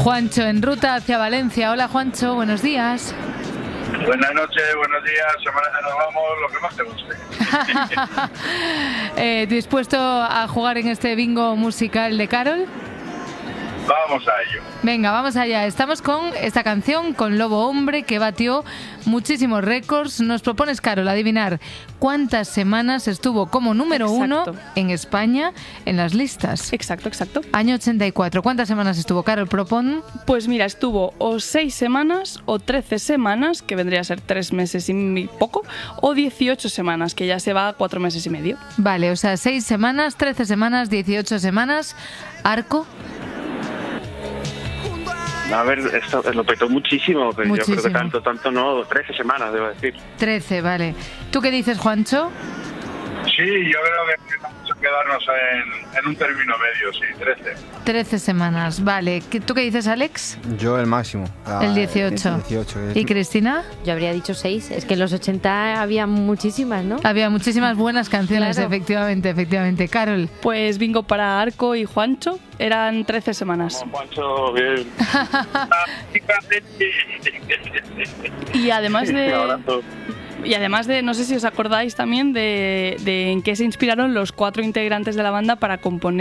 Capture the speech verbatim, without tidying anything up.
Juancho en ruta hacia Valencia. Hola Juancho, buenos días. Buenas noches, buenos días, semana que nos vamos, lo que más te guste. eh, ¿Dispuesto a jugar en este bingo musical de Carol? Vamos a ello. Venga, vamos allá. Estamos con esta canción, con Lobo Hombre, que batió muchísimos récords. Nos propones, Carol, adivinar cuántas semanas estuvo como número Exacto. uno en España en las listas. Exacto, exacto. Año ochenta y cuatro. ¿Cuántas semanas estuvo, Carol? Propon. Pues mira, estuvo o seis semanas o trece semanas, que vendría a ser tres meses y poco, o dieciocho semanas, que ya se va a cuatro meses y medio. Vale, o sea, seis semanas, trece semanas, dieciocho semanas. Arco. A ver, esto lo petó muchísimo, pero Muchísimo. yo creo que tanto, tanto no, trece semanas, debo decir. trece, vale. ¿Tú qué dices, Juancho? Sí, yo creo que vamos a quedarnos en, en un término medio, sí, trece. trece semanas, vale. ¿Qué- ¿Tú qué dices, Alex? Yo el máximo. Ah, El dieciocho. dieciocho. ¿Y Cristina? Yo habría dicho seis. Es que en los ochenta había muchísimas, ¿no? Había muchísimas buenas canciones, Claro. efectivamente, efectivamente. Carol. Pues bingo para Arco y Juancho, eran trece semanas. Como Juancho, bien. Y además Un de... abrazo. Y además de, no sé si os acordáis también de, de en qué se inspiraron los cuatro integrantes de la banda para componer